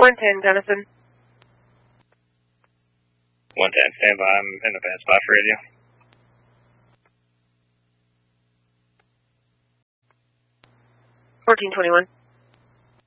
110, Denison. 110, stand by. I'm in a bad spot for radio. Fourteen 21.